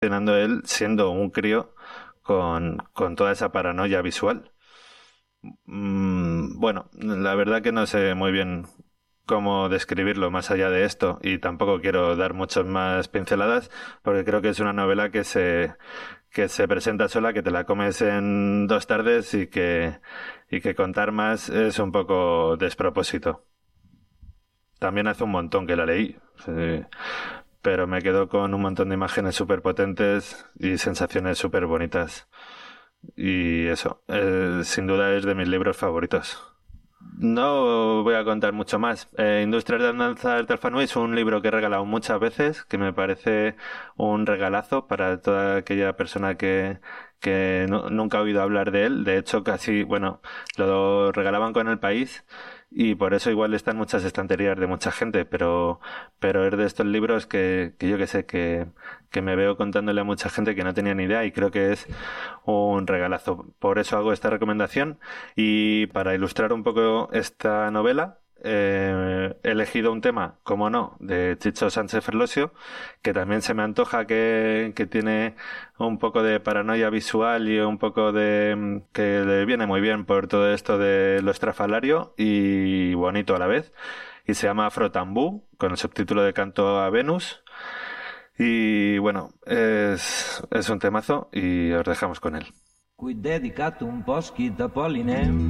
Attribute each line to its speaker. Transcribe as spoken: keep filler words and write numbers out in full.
Speaker 1: Cenando él siendo un crío con, con toda esa paranoia visual. Mm, bueno, la verdad que no sé muy bien cómo describirlo más allá de esto y tampoco quiero dar muchas más pinceladas porque creo que es una novela que se, que se presenta sola, que te la comes en dos tardes y que, y que contar más es un poco despropósito. También hace un montón que la leí, sí, pero me quedo con un montón de imágenes súper potentes y sensaciones súper bonitas. Y eso, eh, sin duda es de mis libros favoritos. No voy a contar mucho más. Eh, Industrias de Andanzas de Alfanui es un libro que he regalado muchas veces, que me parece un regalazo para toda aquella persona que, que nu- nunca ha oído hablar de él. De hecho, casi, bueno, lo regalaban con El País y por eso igual está en muchas estanterías de mucha gente, pero, pero es de estos libros que, que yo que sé, que, que me veo contándole a mucha gente que no tenía ni idea y creo que es un regalazo. Por eso hago esta recomendación. Y para ilustrar un poco esta novela, eh, he elegido un tema, como no, de Chicho Sánchez Ferlosio, que también se me antoja que, que tiene un poco de paranoia visual y un poco de mm, que le viene muy bien por todo esto de lo estrafalario y bonito a la vez. Y se llama Afrotambú, con el subtítulo de Canto a Venus. Y bueno, es, es un temazo y os dejamos con él.
Speaker 2: Cui dedicato un po' schita Polinem.